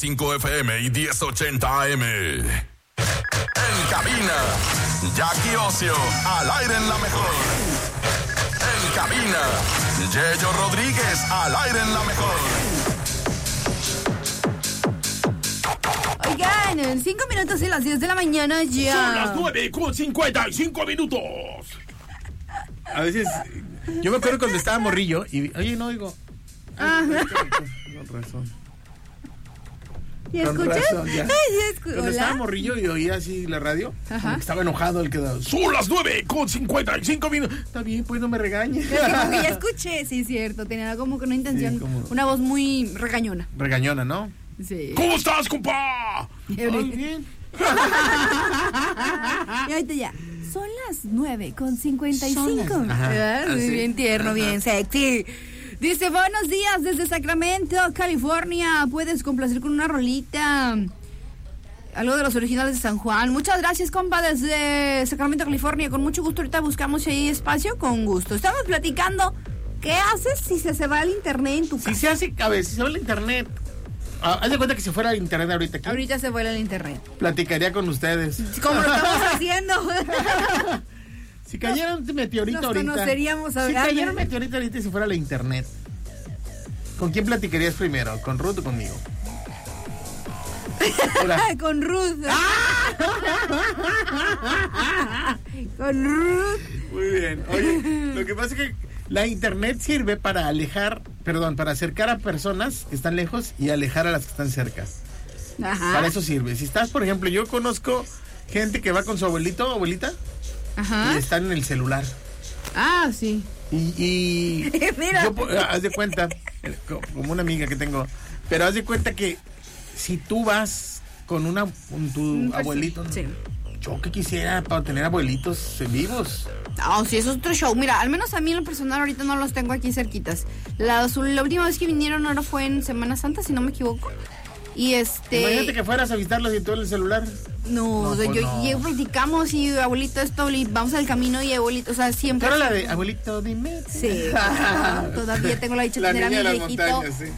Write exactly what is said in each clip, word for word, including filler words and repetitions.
cinco F M y diez ochenta A M. En cabina, Jackie Ocio, al aire en la mejor. En cabina, Yeyo Rodríguez, al aire en la mejor. Oigan, en cinco minutos y las diez de la mañana ya. Son las nueve con cincuenta y cinco minutos. A veces, yo me acuerdo cuando estaba morrillo y, oye, no oigo. Ah. Con razón. ¿Y escuchas? Razón, ya. Ay, ya escu- Cuando ¿Hola? estaba morrillo y oía así la radio, Ajá. como que estaba enojado el que daba. Son las nueve con cincuenta y cinco minutos. Está bien, pues no me regañes. Pero como que ya escuché, sí, cierto. Tenía como que una intención, Sí, como- una voz muy regañona. Regañona, ¿no? Sí. ¿Cómo estás, compa? Ay, bien. Y ahorita ya. Son las nueve con cincuenta y Son las- cinco. Ajá. ¿Verdad? Ah, Muy sí. bien tierno, Ajá. bien sexy. Dice, buenos días desde Sacramento, California. ¿Puedes complacer con una rolita? Algo de los originales de San Juan. Muchas gracias, compa, desde Sacramento, California. Con mucho gusto, ahorita buscamos ahí espacio, con gusto. Estamos platicando, ¿qué haces si se, se va el internet en tu casa? Si se hace, a ver, si se va el internet, ah, haz de cuenta que si fuera el internet ahorita aquí, Ahorita se vuela el internet. platicaría con ustedes. Como lo estamos haciendo. Si cayera un meteorito Nos ahorita. conoceríamos Si hablando. cayera un meteorito ahorita y se fuera la internet, ¿con quién platicarías primero? ¿Con Ruth o conmigo? Hola. Con Ruth. Con Ruth. Muy bien. Oye, lo que pasa es que la internet sirve para alejar, perdón, para acercar a personas que están lejos y alejar a las que están cerca. Ajá. Para eso sirve. Si estás, por ejemplo, yo conozco gente que va con su abuelito o abuelita Ajá. y están en el celular. Ah, sí. Y, y Mira. yo, po- haz de cuenta, eh, co- como una amiga que tengo, pero haz de cuenta que si tú vas con una con tu Un perso- abuelito, sí. yo que quisiera para tener abuelitos vivos. No, sí, eso es otro show. Mira, al menos a mí en lo personal ahorita no los tengo aquí cerquitas. La, su- la última vez que vinieron ahora fue en Semana Santa, si no me equivoco. Y este... Imagínate que fueras a visitarlos y tú en el celular. No, No, o sea, pues yo no. llego, platicamos y abuelito esto, y vamos al camino y abuelito, o sea, ¿Tú siempre... eres la de abuelito, dime? Sí, todavía tengo la dicha de La tener a niña mi de las viejito. montañas, sí.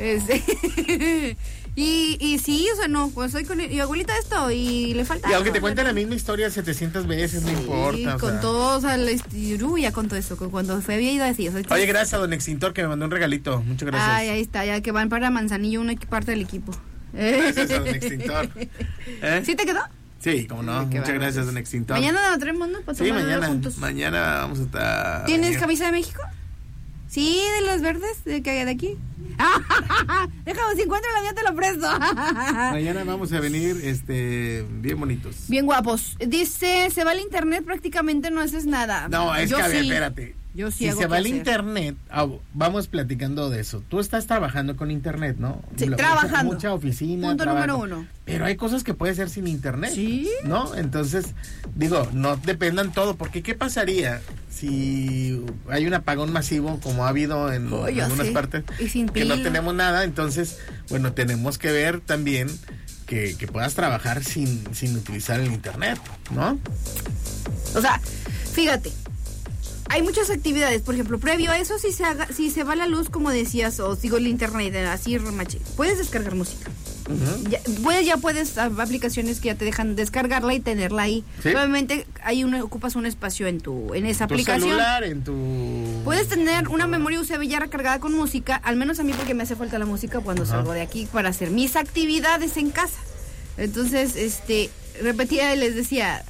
Este, y, y sí, o sea, no, pues soy con y abuelita esto y le falta... Y aunque te cuenten la misma historia setecientas veces, no importa. o con sea. todo, o sea, la est- uy, ya con todo eso, con- cuando fue vida así, o sea, Oye, gracias a Don Extintor que me mandó un regalito. Muchas gracias. Ay, ahí está, ya que van para Manzanillo, una parte del equipo. Gracias a Don Extintor. ¿Eh? ¿Sí te quedó? Sí, como no. Ay, qué Muchas bárbaro. gracias, Don Extintor. Mañana lo traemos, ¿no? Para Sí, tomarlo mañana. juntos. Mañana vamos a estar. ¿Tienes venir. camisa de México? Sí, de las verdes, de que de aquí. Déjame, si encuentro la mía te lo presto. Mañana vamos a venir este, bien bonitos. Bien guapos. Dice, se va el internet, prácticamente no haces nada. No, es Yo que a ver, sí. espérate. Yo sí Si hago se qué va el hacer. internet, ah, vamos platicando de eso. Tú estás trabajando con internet, ¿no? Sí, Mucha- trabajando. Mucha oficina. Punto trabajo. número uno. Pero hay cosas que puedes hacer sin internet. Sí. ¿No? Entonces, digo, no dependan todo. Porque ¿qué pasaría si hay un apagón masivo como ha habido en Oh, ya algunas sé. partes? Y sin que no pila. tenemos nada. Entonces, bueno, tenemos que ver también que, que puedas trabajar sin, sin utilizar el internet, ¿no? O sea, fíjate, hay muchas actividades, por ejemplo, previo a eso, si se haga, si se va la luz, como decías, o sigo el internet, así remache, puedes descargar música. Ujú. Ya, pues ya puedes, ah, aplicaciones que ya te dejan descargarla y tenerla ahí. Sí. Obviamente hay una, ocupas un espacio en tu, en esa Tu aplicación. celular, en tu... Puedes tener una memoria U S B ya recargada con música, al menos a mí porque me hace falta la música cuando Ajá. salgo de aquí para hacer mis actividades en casa. Entonces, este, repetía y les decía,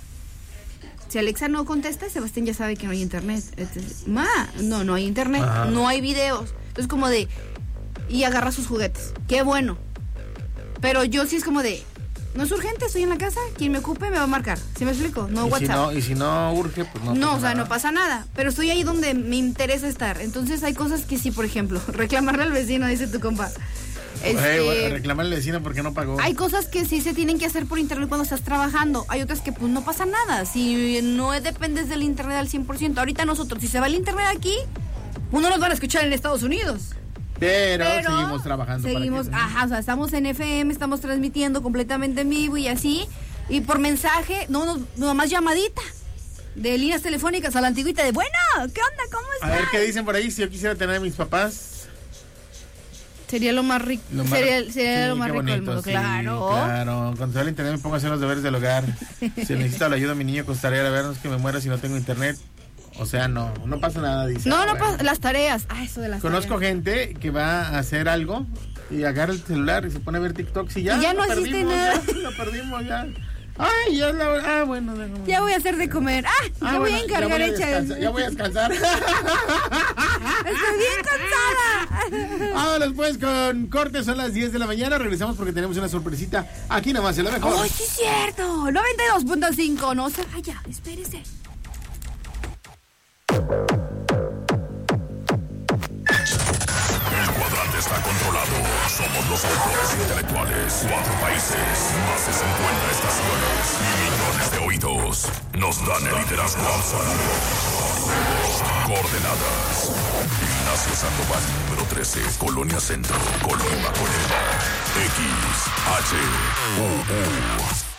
si Alexa no contesta, Sebastián ya sabe que no hay internet. Entonces, ma, no, no hay internet, Ajá. no hay videos. Entonces como de, y agarra sus juguetes. Qué bueno. Pero yo sí es como de, no es urgente, estoy en la casa, quien me ocupe me va a marcar. ¿Sí me explico? No y, si WhatsApp. no, y si no urge, pues no. No, pasa o sea, nada. no pasa nada. Pero estoy ahí donde me interesa estar. Entonces hay cosas que sí, por ejemplo, reclamarle al vecino, dice tu compa. Este, Ey, voy a reclamarle al vecino porque no pagó. hay cosas que sí se tienen que hacer por internet cuando estás trabajando. Hay otras que pues no pasa nada. Si no dependes del internet al cien por ciento. Ahorita nosotros, si se va el internet aquí, uno nos van a escuchar en Estados Unidos. Pero, Pero seguimos trabajando. para Seguimos, que- ajá, o sea, estamos en F M, estamos transmitiendo completamente en vivo y así. Y por mensaje, no, no, nomás llamadita. De líneas telefónicas a la antigüita de, bueno, ¿qué onda? ¿Cómo A estás? ver qué dicen por ahí. Si yo quisiera tener a mis papás. Sería lo más rico. Lo más- sería sería sí, lo más qué rico del bonito, mundo, sí, claro. Claro, cuando salga el internet me pongo a hacer los deberes del hogar. Si necesita la ayuda de mi niño con tarea, a ver, no es que me muera si no tengo internet. O sea, no, no pasa nada, dice. No, Ah, no bueno. pasa. Las tareas. Ah, eso de las Conozco tareas. gente que va a hacer algo y agarra el celular y se pone a ver TikTok y ya. Y ya lo no existe perdimos, nada. ya, lo perdimos ya. Ay, ya es la hora. Ah, bueno, déjame. Ya voy a hacer de comer. Ah, Ah, ya voy bueno, a encargar ya voy a hecha. descansar, Ya voy a descansar. Estoy bien cansada. Vámonos pues con cortes, son las diez de la mañana. Regresamos porque tenemos una sorpresita. Aquí nomás, en la mejor. ¡Oh, sí es cierto! noventa y dos punto cinco. No se vaya. Espérese. El cuadrante está controlado. Somos los autores intelectuales. Cuatro países, más de cincuenta estaciones y millones de oídos nos dan el liderazgo absoluto. Coordenadas: Ignacio Sandoval, número trece, Colonia Centro, Colonia Colima. X, H, U, U.